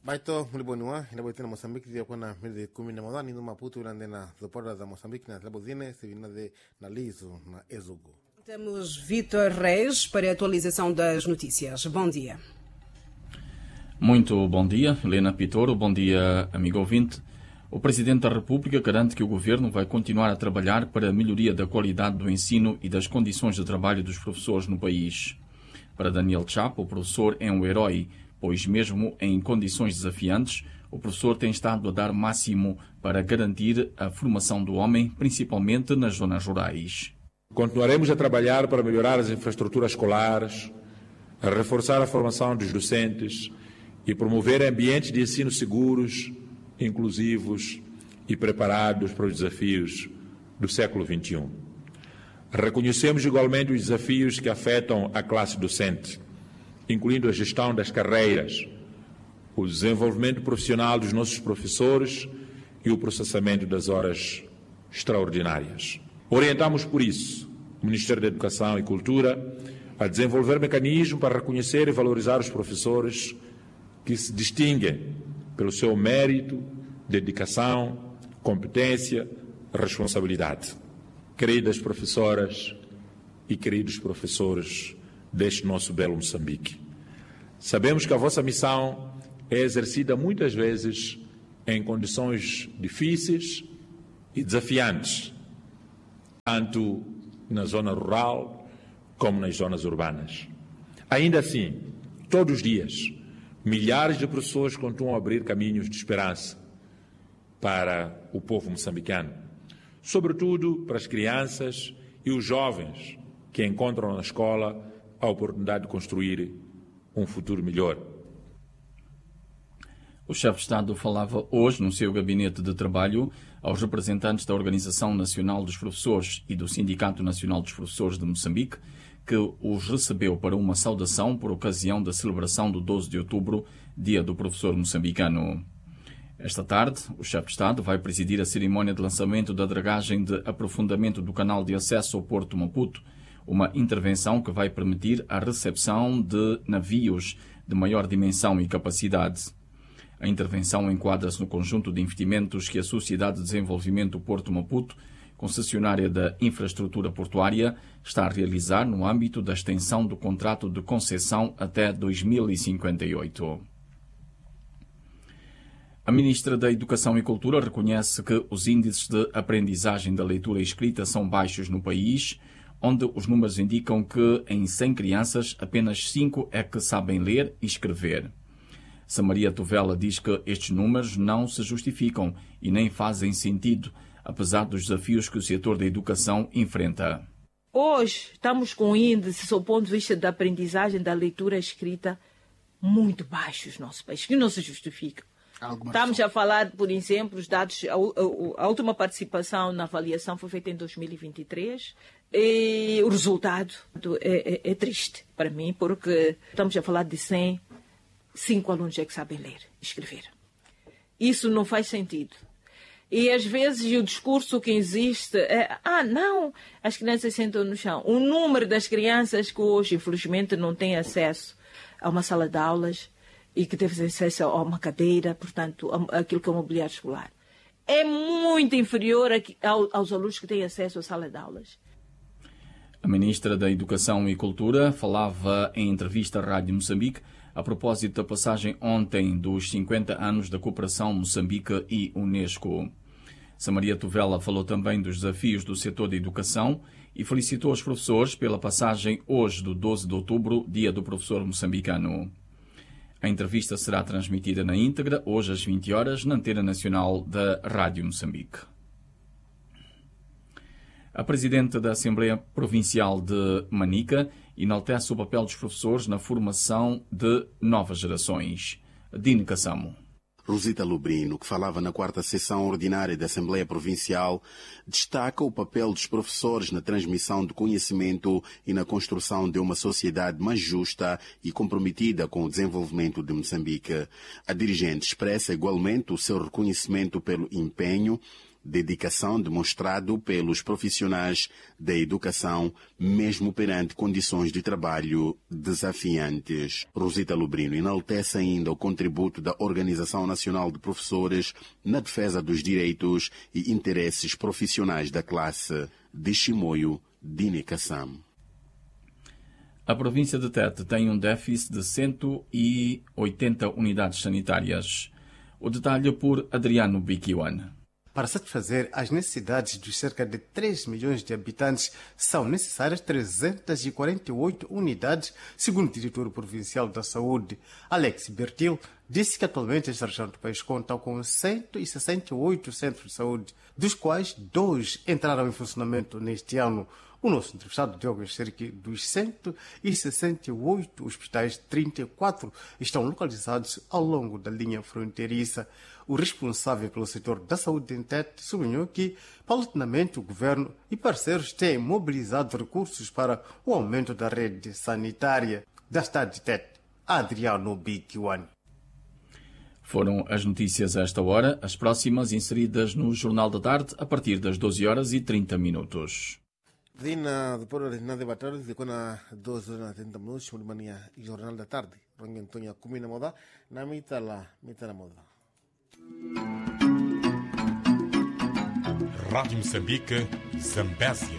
Baito mlibonua ina boitena Moçambique dia kona mili kumi na modani no Maputo irande na zopora da Moçambique na labozine se vina de na liso na Ezugo. Temos Vítor Reis para a atualização das notícias. Bom dia. Muito bom dia, Helena Pitoro. Bom dia, amigo ouvinte. O Presidente da República garante que o Governo vai continuar a trabalhar para a melhoria da qualidade do ensino e das condições de trabalho dos professores no país. Para Daniel Chapo, o professor é um herói, pois mesmo em condições desafiantes, o professor tem estado a dar máximo para garantir a formação do homem, principalmente nas zonas rurais. Continuaremos a trabalhar para melhorar as infraestruturas escolares, a reforçar a formação dos docentes e promover ambientes de ensino seguros, inclusivos e preparados para os desafios do século XXI. Reconhecemos igualmente os desafios que afetam a classe docente, incluindo a gestão das carreiras, o desenvolvimento profissional dos nossos professores e o processamento das horas extraordinárias. Orientamos, por isso, o Ministério da Educação e Cultura a desenvolver mecanismos para reconhecer e valorizar os professores que se distinguem pelo seu mérito, dedicação, competência, responsabilidade. Queridas professoras e queridos professores deste nosso belo Moçambique, sabemos que a vossa missão é exercida muitas vezes em condições difíceis e desafiantes, tanto na zona rural como nas zonas urbanas. Ainda assim, todos os dias, milhares de pessoas continuam a abrir caminhos de esperança para o povo moçambicano, sobretudo para as crianças e os jovens que encontram na escola a oportunidade de construir um futuro melhor. O chefe de Estado falava hoje no seu gabinete de trabalho aos representantes da Organização Nacional dos Professores e do Sindicato Nacional dos Professores de Moçambique, que os recebeu para uma saudação por ocasião da celebração do 12 de outubro, Dia do Professor Moçambicano. Esta tarde, o chefe de Estado vai presidir a cerimónia de lançamento da dragagem de aprofundamento do canal de acesso ao Porto Maputo, uma intervenção que vai permitir a recepção de navios de maior dimensão e capacidade. A intervenção enquadra-se no conjunto de investimentos que a Sociedade de Desenvolvimento Porto Maputo, concessionária da infraestrutura portuária, está a realizar no âmbito da extensão do contrato de concessão até 2058. A Ministra da Educação e Cultura reconhece que os índices de aprendizagem da leitura e escrita são baixos no país, onde os números indicam que em 100 crianças apenas 5 é que sabem ler e escrever. Samaria Tovela diz que estes números não se justificam e nem fazem sentido, apesar dos desafios que o setor da educação enfrenta. Hoje estamos com índices, do ponto de vista da aprendizagem da leitura e escrita, muito baixos no nosso país, que não se justificam. Estamos a falar, por exemplo, os dados, a última participação na avaliação foi feita em 2023 e o resultado é triste para mim, porque estamos a falar de 100, 5 alunos é que sabem ler e escrever. Isso não faz sentido. E às vezes o discurso que existe é, não, as crianças sentam no chão. O número das crianças que hoje, infelizmente, não têm acesso a uma sala de aulas e que teve acesso a uma cadeira, portanto, aquilo que é o mobiliário escolar, é muito inferior aos alunos que têm acesso à sala de aulas. A Ministra da Educação e Cultura falava em entrevista à Rádio Moçambique a propósito da passagem ontem dos 50 anos da cooperação Moçambique e Unesco. Samaria Tovela falou também dos desafios do setor da educação e felicitou os professores pela passagem hoje do 12 de outubro, Dia do Professor Moçambicano. A entrevista será transmitida na íntegra, hoje às 20 horas, na antena nacional da Rádio Moçambique. A Presidente da Assembleia Provincial de Manica enaltece o papel dos professores na formação de novas gerações. Dine Cassamo. Rosita Lubrino, que falava na 4ª sessão ordinária da Assembleia Provincial, destaca o papel dos professores na transmissão de conhecimento e na construção de uma sociedade mais justa e comprometida com o desenvolvimento de Moçambique. A dirigente expressa igualmente o seu reconhecimento pelo empenho, dedicação demonstrado pelos profissionais da educação, mesmo perante condições de trabalho desafiantes. Rosita Lubrino enaltece ainda o contributo da Organização Nacional de Professores na defesa dos direitos e interesses profissionais da classe. De Chimoio, Dine Kassam. A província de Tete tem um déficit de 180 unidades sanitárias. O detalhe por Adriano Biquiwan. Para satisfazer as necessidades dos cerca de 3 milhões de habitantes, são necessárias 348 unidades, segundo o diretor provincial da Saúde, Alex Bertil, disse que atualmente esta região do país conta com 168 centros de saúde, dos quais 2 entraram em funcionamento neste ano. O nosso entrevistado deu a cerca dos 168 hospitais, 34 estão localizados ao longo da linha fronteiriça. O responsável pelo setor da saúde em Tete sublinhou que, paulatinamente, o governo e parceiros têm mobilizado recursos para o aumento da rede sanitária da cidade de Tete. Adriano Biquiwan. Foram as notícias a esta hora, as próximas inseridas no Jornal da Tarde, a partir das 12h30. Dina depois na debatar de quando 12h30 de manhã Jornal da Tarde. Rangi Antônio Kumina Moda na mitala moda. Rádio Moçambique, Zambésia.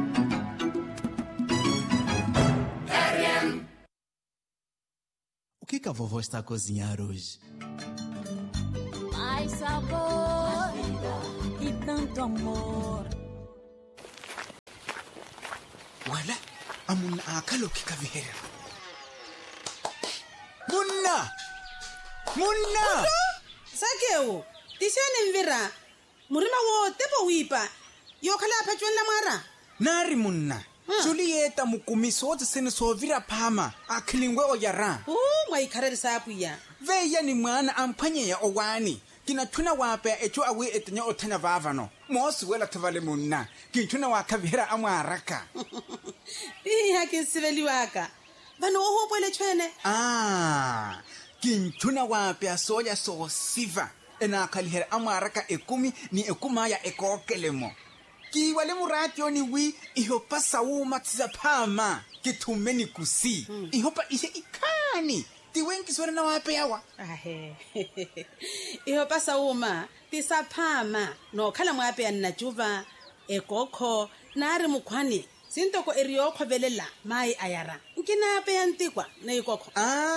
O que a vovó está a cozinhar hoje? Mais sabor e tanto amor. Wala, amun akalo kikavihera. Munna! Sakeu, tishane mvira. Murima wo tepo wipa. Yokhala phachwen la mara. Nari munna. Julieta mukumiso wote sene sovira pama. Akilingwe oyara. Mwaikhareri sapu ya. Veya ni mwana ampanye ya owani. Kinatuna wape echo awi etenya otena vavano. Mosi wela tavale munna. Kinatuna wakavihera amwaraka. Haki siveli waka. Vano oho pwele chwene. Kinatuna wape asoya so siva. Ena kalihera amwaraka ekumi ni ekumaya ekokelemo. Ki wale muratio ni wi ihopa sauma tizapama. Kitumeni kusi. Ihopa ishe ikani. Tiwenki swere na wape yawa. Ihopa sauma tisapama. No kala mwape ya najuva ekoko nari mukwani. Sintoko erioko velela mai ayara. Nkina ape ya ntikwa na ikoko.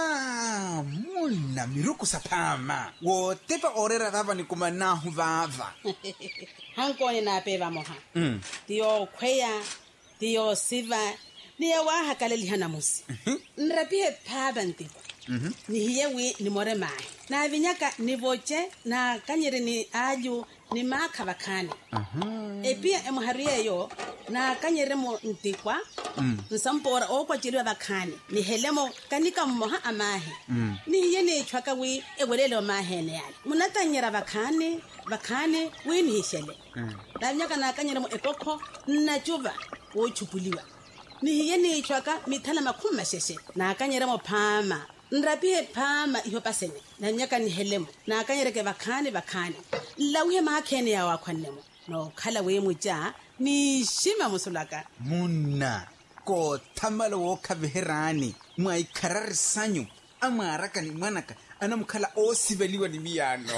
Muna miruku sapama. Wo tepa orera vava ni kumanahu vava. Hankoni na ape va moha. Tiyo kweya, tiyo siva, niya waha kaleli hanamusi. Nrapihe paba ntikwa. Ni hiyewi ni more mai. Na vinyaka ni voche na kanyere ni aju ni maka vakani. Epia emuharie yo na kanyere mo ntikwa. Nsampora okwa chiriwa vakani. Ni helemo kanika moha amahe. Ni hiye ni chwaka wi ewelelo mahe ne yale. Munata nyera vakani wi ni hishele. Na vinyaka na kanyere mo ekoko na chuva uchupuliwa. Ni hiye ni chwaka mithala makuma sheshe. Na kanyere mo pama. Nrapihe pama ihopa sene. Na nyaka ni helemo. Na kanyere ke vakani. Lauhe mahakene ya wakwanemo. No kala we muja ni shima musulaka. Muna ko tamala wo kaviherani. Mwaikarari sanyu. Amaraka ni manaka. Anamukala osiveliwa ni miyano.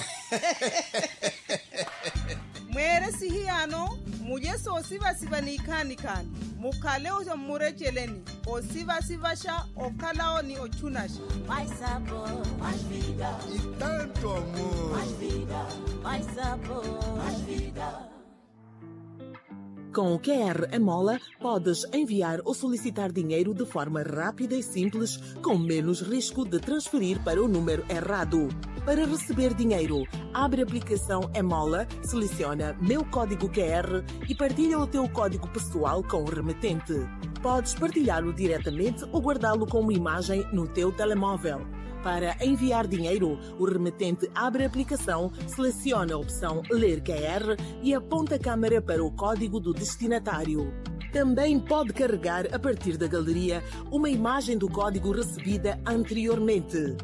Mwere sihiyano. Mujeso osiva ni ikani. Mukale ojo murecheleni. Osiva sha okalao ni ochunasha. Mais sabor, mais vida. E tanto amor. Mais vida, mais sabor, mais vida. Com o QR Emola, podes enviar ou solicitar dinheiro de forma rápida e simples, com menos risco de transferir para o número errado. Para receber dinheiro, abre a aplicação Emola, seleciona Meu Código QR e partilha o teu código pessoal com o remetente. Podes partilhá-lo diretamente ou guardá-lo como imagem no teu telemóvel. Para enviar dinheiro, o remetente abre a aplicação, seleciona a opção Ler QR e aponta a câmera para o código do destinatário. Também pode carregar, a partir da galeria, uma imagem do código recebida anteriormente.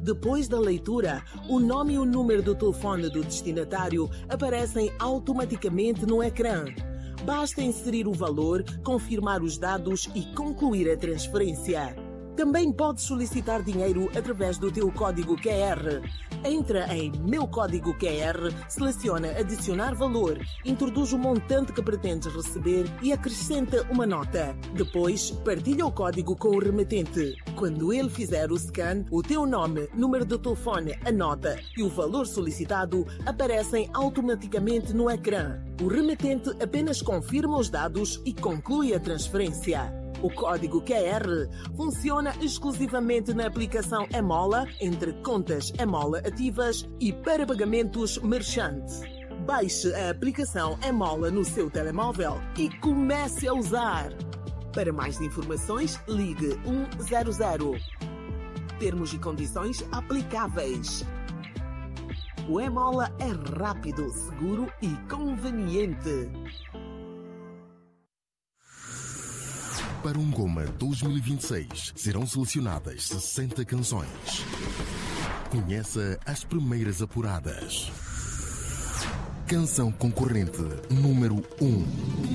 Depois da leitura, o nome e o número do telefone do destinatário aparecem automaticamente no ecrã. Basta inserir o valor, confirmar os dados e concluir a transferência. Também pode solicitar dinheiro através do teu código QR. Entra em Meu Código QR, seleciona Adicionar Valor, introduz o montante que pretendes receber e acrescenta uma nota. Depois, partilha o código com o remetente. Quando ele fizer o scan, o teu nome, número de telefone, a nota e o valor solicitado aparecem automaticamente no ecrã. O remetente apenas confirma os dados e conclui a transferência. O código QR funciona exclusivamente na aplicação Emola, entre contas Emola ativas e para pagamentos merchant. Baixe a aplicação Emola no seu telemóvel e comece a usar. Para mais informações, ligue 100. Termos e condições aplicáveis. O Emola é rápido, seguro e conveniente. Para um Goma 2026 serão selecionadas 60 canções. Conheça as primeiras apuradas. Canção concorrente número 1.